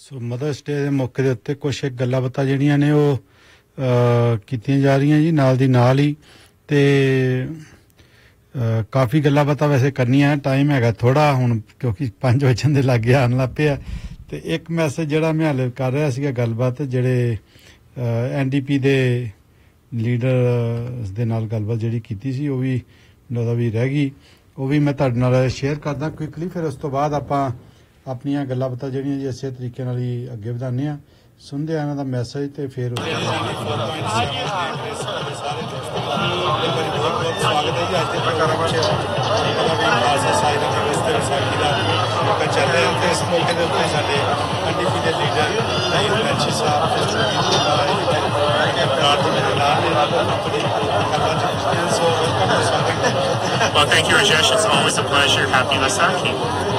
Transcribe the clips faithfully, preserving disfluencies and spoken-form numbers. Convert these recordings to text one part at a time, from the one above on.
ਸੋ mothers ਡੇ ਦੇ ਮੌਕੇ ਦੇ ਉੱਤੇ ਕੁਛ ਇੱਕ ਗੱਲਾਂ ਬਾਤਾਂ ਜਿਹੜੀਆਂ ਨੇ ਉਹ ਕੀਤੀਆਂ ਜਾ ਰਹੀਆਂ ਜੀ ਨਾਲ ਦੀ ਨਾਲ ਹੀ ਤੇ ਕਾਫੀ ਗੱਲਾਂ ਬਾਤਾਂ ਵੈਸੇ ਕਰਨੀਆਂ ਟਾਈਮ ਹੈਗਾ ਥੋੜਾ ਹੁਣ ਕਿਉਂਕਿ ਪੰਜ ਵਜਣ ਦੇ ਲਾਗੇ ਆਉਣ ਲੱਗ ਪਿਆ ਤੇ ਇੱਕ ਮੈਸੇਜ ਜਿਹੜਾ ਮੈਂ ਹਾਲੇ ਕਰ ਰਿਹਾ ਸੀਗਾ ਗੱਲਬਾਤ ਜਿਹੜੇ ਐਨ ਡੀ ਪੀ ਦੇ ਲੀਡਰ ਦੇ ਨਾਲ ਗੱਲਬਾਤ ਜਿਹੜੀ ਕੀਤੀ ਸੀ ਉਹ ਵੀ ਉਹਦਾ ਵੀ ਰਹਿ ਗਈ ਉਹ ਵੀ ਮੈਂ ਤੁਹਾਡੇ ਨਾਲ ਸ਼ੇਅਰ ਕਰਦਾ ਕੁਇਕਲੀ ਫਿਰ ਉਸ ਤੋਂ ਬਾਅਦ ਆਪਾਂ ਆਪਣੀਆਂ ਗੱਲਾਂ ਬਾਤਾਂ ਜਿਹੜੀਆਂ ਜੀ ਇਸੇ ਤਰੀਕੇ ਨਾਲ ਹੀ ਅੱਗੇ ਵਧਾਉਂਦੇ ਹਾਂ ਸੁਣਦੇ ਆ ਇਹਨਾਂ ਦਾ ਮੈਸੇਜ ਤੇ ਫਿਰ ਸਵਾਗਤ ਹੈ ਜੀ ਅੱਜ ਦੇ ਪ੍ਰੋਗਰਾਮ ਵਿੱਚ ਖਾਲਸਾ ਸਾਈ ਦੇ ਦਿਵਸ ਤੇ ਵਿਸਾਖੀ ਦਾ ਮੌਕਾ ਚੱਲ ਰਿਹਾ ਤੇ ਇਸ ਮੌਕੇ ਦੇ ਉੱਤੇ ਸਾਡੇ ਐਨ ਡੀ ਪੀ ਦੇ leader Nayab MC Sahib Well, thank you, Rajesh. It's always a pleasure. Happy Vaisakhi.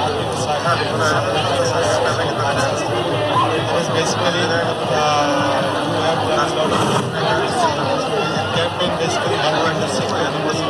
Basically, uh, we have done a lot of campaign basically helping the sick animals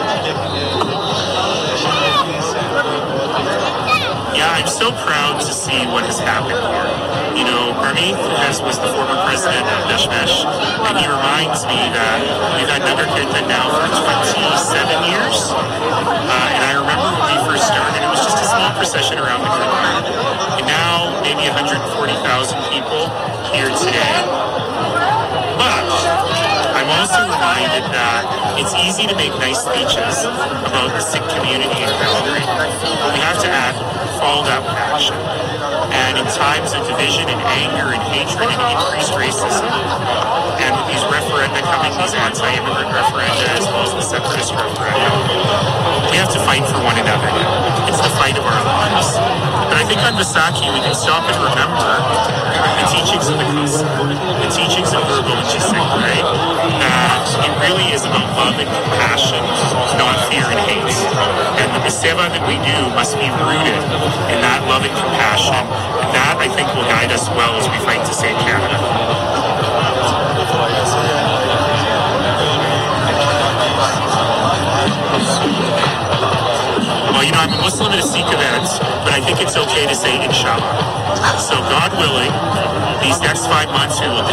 Yeah, I'm so proud to see what has happened here. You know, Parmeet has, was the former president of Dashmesh, and he reminds me that we've had Nagar Kirtan now for twenty-seven years. Uh, and I remember when we first started, it was just a small procession around the Kirtan. And now, maybe one hundred forty thousand people here today. But I'm also reminded that it's easy to make nice speeches about the Sikh community in Calgary. But we have to act, follow that with action. And in times of division and anger and hatred and increased racism, and with these referenda coming, these anti-immigrant referenda as well as the separatist referenda, we have to fight for one another now. It's the fight of our lives. But I think on Vaisakhi we can stop and remember the teachings of the Khalsa, the teachings of Guru Gobind Singh, right? That it really is about love and compassion, not fear and hate. And the seva that we do must be rooted in that love and compassion. And that, I think, will guide us well as we fight to save Canada. Well, you know, I'm a Muslim at a Sikh event, but I think it's okay to say inshallah. So God willing, these next five months we will